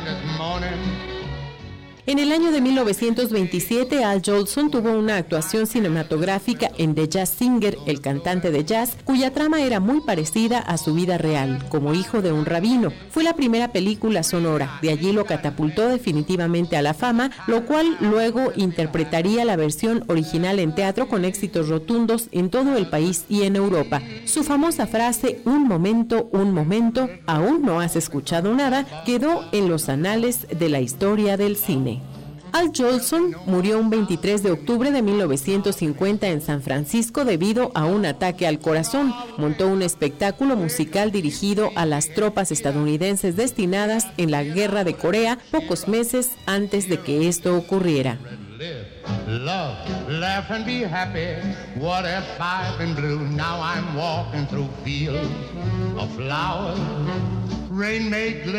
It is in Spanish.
this morning. En el año de 1927, Al Jolson tuvo una actuación cinematográfica en The Jazz Singer, el cantante de jazz, cuya trama era muy parecida a su vida real, como hijo de un rabino. Fue la primera película sonora, de allí lo catapultó definitivamente a la fama, lo cual luego interpretaría la versión original en teatro con éxitos rotundos en todo el país y en Europa. Su famosa frase, un momento, aún no has escuchado nada, quedó en los anales de la historia del cine. Al Jolson murió un 23 de octubre de 1950 en San Francisco debido a un ataque al corazón. Montó un espectáculo musical dirigido a las tropas estadounidenses destinadas en la Guerra de Corea pocos meses antes de que esto ocurriera. Love, laugh and be happy. What if I've been blue? Now I'm walking through fields of flowers. Rain made